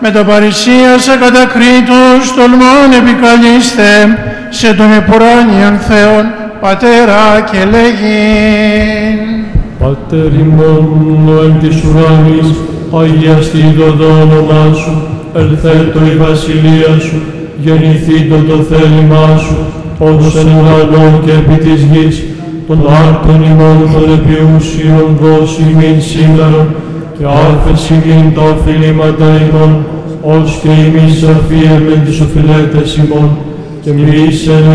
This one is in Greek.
με τα παρησίασα κατά Κρήτους τολμών επικαλείστε σε τον επουράνιον Θεόν Πατέρα και λέγειν. Πατέρ ημών εν της ουράνης, αγιαστήτω το όνομά σου, ελθέτω η βασιλεία σου, γεννηθήτω το θέλημά σου, ως εν ουρανό και επί της γης, των άρτων ημών των επιούσιων δώσει μην σήμερα, και άφεση μην τα οφειλήματα ημών, ως και εμείς αφίεμεν τις οφειλέτες ημών, και μη